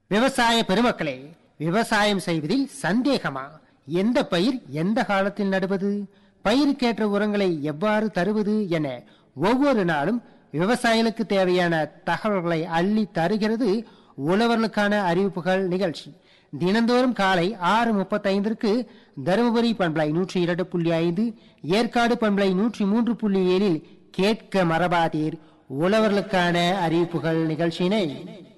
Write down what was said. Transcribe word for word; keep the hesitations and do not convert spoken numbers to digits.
விவசாய பெருமக்களே, விவசாயம் செய்வதில் சந்தேகமா? எந்த பயிர் எந்த காலத்தில் நடுவது, பயிருக்கேற்ற உரங்களை எவ்வாறு தருவது என ஒவ்வொரு நாளும் விவசாயிகளுக்கு தேவையான தகவல்களை அள்ளி தருகிறது உழவர்களுக்கான அறிவிப்புகள் நிகழ்ச்சி. தினந்தோறும் காலை ஆறு முப்பத்தி ஐந்திற்கு தருமபுரி பண்பலை நூற்றி இரண்டு புள்ளி ஐந்து, ஏற்காடு பண்பலை நூற்றி மூன்று புள்ளி ஏழில் கேட்க மரபாதீர் உழவர்களுக்கான அறிவிப்புகள் நிகழ்ச்சியினை.